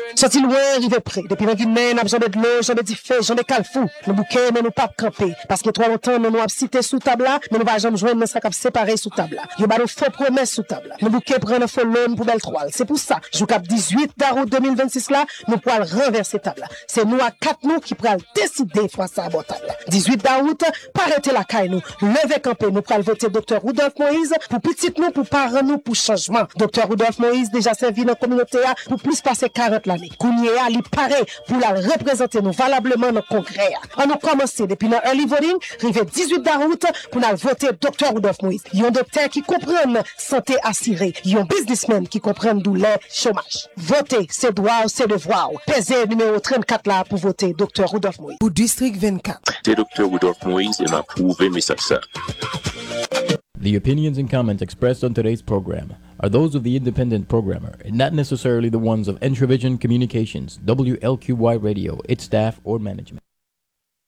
Sorti loin, arrivé près. Depuis dans Guinée, n'a besoin de l'eau, j'en ai dit fait, j'en ai calfou. Nous bouquets, mais nous pas camper. Parce que trop longtemps, nous avons cité sous table là, mais nous va jamais joindre ça cap séparé sous table là. Yo ba nous faux promesses sous table là. Nous bouquets prennent faux loan pour belle toile. C'est pour ça, jou cap 18 d'août 2026 là, nous pourrons renverser table là. C'est nous à 4 nous qui pourrons décider fois ça à bon table là. 18 d'août, pas arrêter la caille nous. Lever camper, nous pourrons voter Dr. Rudolph Moïse pour petit nous, pour parents nous, pour changement. Dr. Rudolph Moïse déjà servi dans la communauté pour plus passer 40 l'année. Kounye a li paraît pour la représenter nous valablement dans le congrès. On a commencé depuis le early voting, arrivé 18 d'août pour nous voter Dr. Rudolph Moïse. Il y a un docteur qui comprend santé assurée. Il y a un businessman qui comprend douleur chômage. Voter, c'est droit, c'est devoir. Pesez numéro 34 là pour voter Dr. Rudolph Moïse. Pour district 24. C'est Dr. Rudolph Moïse et m'a prouvé mais ça. The opinions and comments expressed on today's program are those of the independent programmer and not necessarily the ones of Entravision Communications, WLQY Radio, its staff, or management.